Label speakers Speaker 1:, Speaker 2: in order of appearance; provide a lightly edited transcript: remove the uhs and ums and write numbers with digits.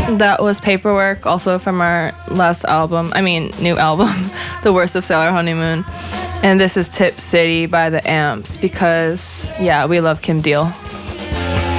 Speaker 1: That was Paperwork, also from our new album, The Worst of Sailor Honeymoon. And this is Tip City by the Amps because, yeah, we love Kim Deal.